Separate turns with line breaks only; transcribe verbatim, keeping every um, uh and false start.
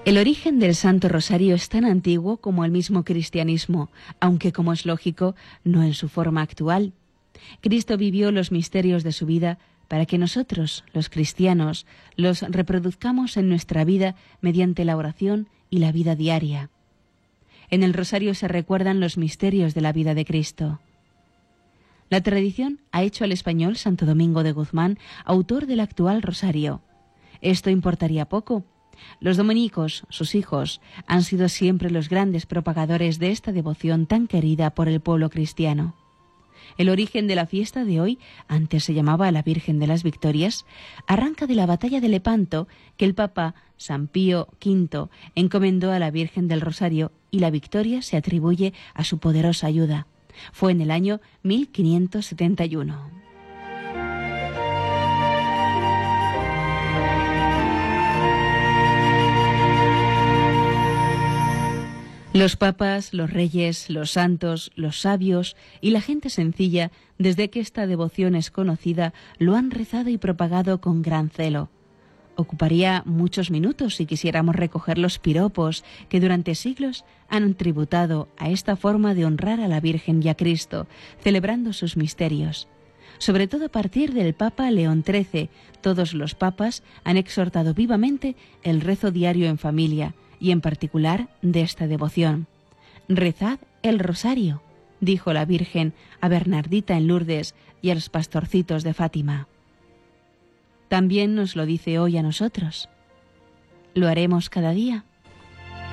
El origen del Santo Rosario es tan antiguo como el mismo cristianismo, aunque, como es lógico, no en su forma actual. Cristo vivió los misterios de su vida para que nosotros, los cristianos, los reproduzcamos en nuestra vida mediante la oración y la vida diaria. En el Rosario se recuerdan los misterios de la vida de Cristo. La tradición ha hecho al español Santo Domingo de Guzmán autor del actual Rosario. Esto importaría poco. Los dominicos, sus hijos, han sido siempre los grandes propagadores de esta devoción tan querida por el pueblo cristiano. El origen de la fiesta de hoy, antes se llamaba la Virgen de las Victorias, arranca de la batalla de Lepanto que el Papa San Pío quinto encomendó a la Virgen del Rosario, y la victoria se atribuye a su poderosa ayuda. Fue en el año mil quinientos setenta y uno. Los papas, los reyes, los santos, los sabios y la gente sencilla, desde que esta devoción es conocida, lo han rezado y propagado con gran celo. Ocuparía muchos minutos si quisiéramos recoger los piropos que durante siglos han tributado a esta forma de honrar a la Virgen y a Cristo, celebrando sus misterios. Sobre todo a partir del Papa León trece, todos los papas han exhortado vivamente el rezo diario en familia, y en particular de esta devoción. «Rezad el rosario», dijo la Virgen a Bernardita en Lourdes y a los pastorcitos de Fátima. También nos lo dice hoy a nosotros. ¿Lo haremos cada día?